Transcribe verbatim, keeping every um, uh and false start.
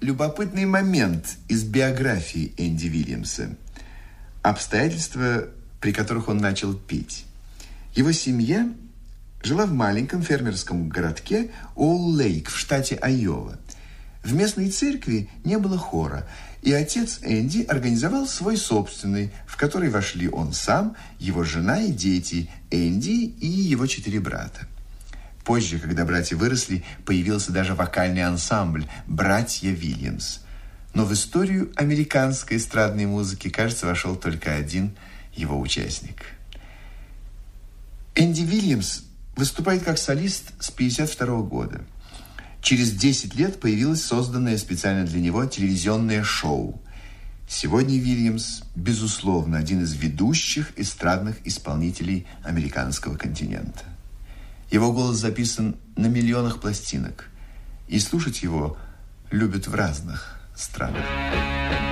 любопытный момент из биографии Энди Вильямса. Обстоятельства, при которых он начал петь. Его семья жила в маленьком фермерском городке Оул-Лейк в штате Айова. В местной церкви не было хора, и отец Энди организовал свой собственный, в который вошли он сам, его жена и дети, Энди и его четыре брата. Позже, когда братья выросли, появился даже вокальный ансамбль «Братья Вильямс». Но в историю американской эстрадной музыки, кажется, вошел только один его участник. Энди Вильямс выступает как солист с пятьдесят второго года. Через десять лет появилось созданное специально для него телевизионное шоу. Сегодня Вильямс, безусловно, один из ведущих эстрадных исполнителей американского континента. Его голос записан на миллионах пластинок, и слушать его любят в разных странах.